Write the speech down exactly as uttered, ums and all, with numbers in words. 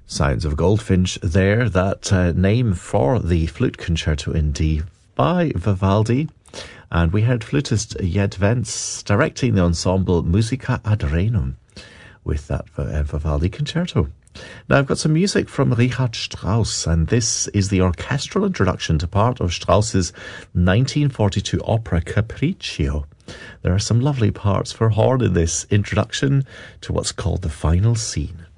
Sounds of Goldfinch there, that uh, name for the flute concerto in D by Vivaldi. And we heard flutist Jed Vance directing the ensemble Musica ad Renum with that uh, Vivaldi concerto. Now I've got some music from Richard Strauss, and this is the orchestral introduction to part of Strauss's nineteen forty-two opera Capriccio. There are some lovely parts for horn in this introduction to what's called the final scene.